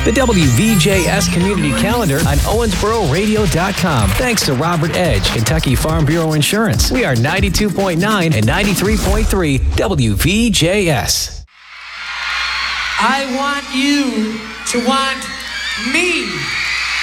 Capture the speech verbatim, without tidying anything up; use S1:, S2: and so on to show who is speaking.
S1: The W V J S Community Calendar on Owensboro Radio dot com. Thanks to Robert Edge, Kentucky Farm Bureau Insurance. We are ninety-two point nine and ninety-three point three W V J S.
S2: I want you to want me.